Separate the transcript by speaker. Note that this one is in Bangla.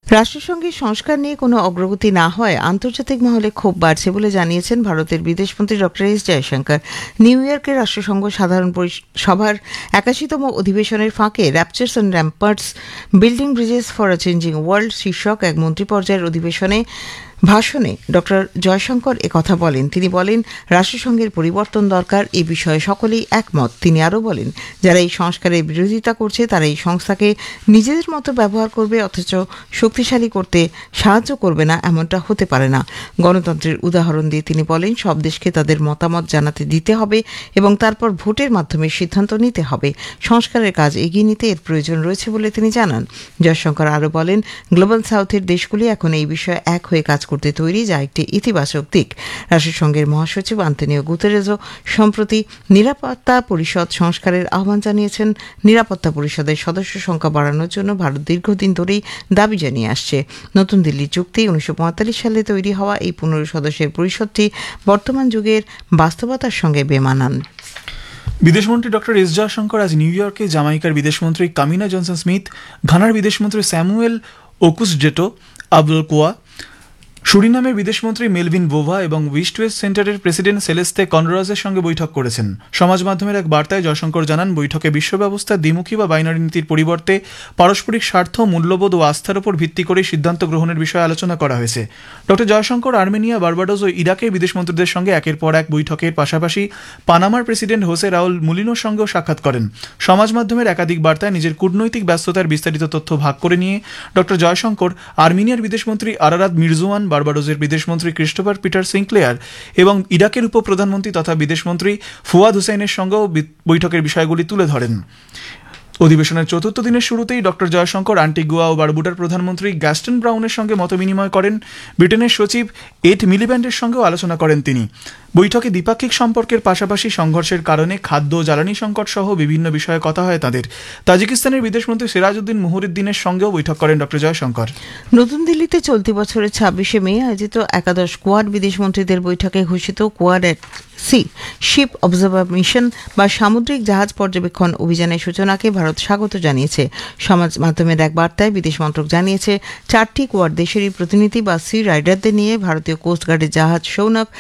Speaker 1: রাষ্ট্রসংঘের সংস্কার নিয়ে কোনো অগ্রগতি না হয় আন্তর্জাতিক মহলে ক্ষোভ বাড়ছে বলে জানিয়েছেন ভারতের বিদেশমন্ত্রী ডক্টর এস জয়শঙ্কর। নিউ ইয়র্কের রাষ্ট্রসংঘ সাধারণ সভার ৮১তম অধিবেশনের ফাঁকে র্যাপচার্স and র্যাম্পার্টস building Bridges for a changing world শীর্ষক এক মন্ত্রী পর্যায়ের অধিবেশনে ভাষণে ডক্টর জয়শঙ্কর একথা বলেন। তিনি বলেন, রাষ্ট্রসংঘের পরিবর্তন দরকার, এ বিষয়ে সকলেই একমত। তিনি আরও বলেন, যারা এই সংস্কারের বিরোধিতা করছে তারা এই সংস্থাকে নিজেদের মতো ব্যবহার করবে, অথচ শক্তিশালী করতে সাহায্য করবে না, এমনটা হতে পারে না। গণতন্ত্রের উদাহরণ দিয়ে তিনি বলেন, সব দেশকে তাদের মতামত জানাতে দিতে হবে এবং তারপর ভোটের মাধ্যমে সিদ্ধান্ত নিতে হবে। সংস্কারের কাজ এগিয়ে নিতে এর প্রয়োজন রয়েছে বলে তিনি জানান। জয়শঙ্কর আরও বলেন, গ্লোবাল সাউথের দেশগুলি এখন এই বিষয়ে এক হয়ে কাজ করতে তৈরি, যা একটি ইতিবাচক দিক। রাষ্ট্রসংঘের মহাসচিব আন্তোনিও গুতেরেসও সম্প্রতি নিরাপত্তা পরিষদ সংস্কারের আহ্বান জানিয়েছেন। নিরাপত্তা পরিষদের সদস্য সংখ্যা বাড়ানোর জন্য ভারত দীর্ঘদিন ধরেই দাবি জানিয়ে আসছে। নতুন দিল্লির চুক্তি ১৯৪৫ সালে তৈরি হওয়া এই ১৫ সদস্যের পরিষদটি বর্তমান যুগের বাস্তবতার সঙ্গে বেমানান।
Speaker 2: বিদেশমন্ত্রী ডক্টর এস জয়শঙ্কর আজ নিউ ইয়র্কে জামাইকার বিদেশমন্ত্রী কামিনা জনসন স্মিথ, ঘানার বিদেশমন্ত্রী স্যামুয়েল ওকুসডেটো আবদুল কোয়া, সুরিনামের বিদেশমন্ত্রী মেলভিন বোভা এবং ইস্ট ওয়েস্ট সেন্টারের প্রেসিডেন্ট সেলেস্তে কনরাজের সঙ্গে বৈঠক করেছেন। সমাজ মাধ্যমের এক বার্তায় জয়শঙ্কর জানান, বৈঠকে বিশ্ব ব্যবস্থা দ্বিমুখী বা বাইনারি নীতির পরিবর্তে পারস্পরিক স্বার্থ, মূল্যবোধ ও আস্থার উপর ভিত্তি করে সিদ্ধান্ত গ্রহণের বিষয়ে আলোচনা করা হয়েছে। ডক্টর জয়শঙ্কর আর্মেনিয়া, বার্বাডোস ও ইরাকের বিদেশমন্ত্রীদের সঙ্গে একের পর এক বৈঠকের পাশাপাশি পানামার প্রেসিডেন্ট হোসে রাউল মুলিনোর সঙ্গেও সাক্ষাৎ করেন। সমাজ মাধ্যমের একাধিক বার্তায় নিজের কূটনৈতিক ব্যস্ততার বিস্তারিত তথ্য ভাগ করে নিয়ে ডক্টর জয়শঙ্কর আর্মেনিয়ার বিদেশমন্ত্রী আরারাত মিরজোয়ান, বার্বাডোসের বিদেশমন্ত্রী ক্রিস্টোফার পিটার সিনক্লেয়ার এবং ইরাকের উপপ্রধানমন্ত্রী তথা বিদেশমন্ত্রী ফুয়াদ হুসাইনের সঙ্গেও বৈঠকের বিষয়গুলি তুলে ধরেন। অধিবেশনের চতুর্থ দিনের শুরুতেই ডক্টর জয়শঙ্কর আন্টিগুয়া ও বারবুডার প্রধানমন্ত্রী গ্যাস্টন ব্রাউনের সঙ্গে মতবিনিময় করেন। ব্রিটেনের সচিব এড মিলিব্যান্ডের সঙ্গেও আলোচনা করেন তিনি। বৈঠকে দ্বিপাক্ষিক সম্পর্কের পাশাপাশি সংঘর্ষের কারণে খাদ্য ও জ্বালানি সংকট সহ বিভিন্ন বিষয়ে কথা হয় তাদের। তাজিকিস্তানের বিদেশমন্ত্রী সিরাজউদ্দিন মুহরিদ্দিনের সঙ্গেও বৈঠক করেন ডক্টর জয়শঙ্কর।
Speaker 1: নতুন দিল্লিতে চলতি বছরের ২৬শে মে আয়োজিত একাদশ কোয়াড বিদেশমন্ত্রীদের বৈঠকে ঘোষিত কোয়াড এট সি শিপ অবজার্ভার মিশন বা সামুদ্রিক জাহাজ পর্যবেক্ষণ অভিযানের সূচনাকে ভারত স্বাগত জানিয়েছে। সমাজ মাধ্যমের এক বার্তায় বিদেশ মন্ত্রক জানিয়েছে, ৪টি কোয়াড দেশেরই প্রতিনিধি বা সি রাইডারদের নিয়ে ভারতীয় কোস্টগার্ডের জাহাজ সৌনক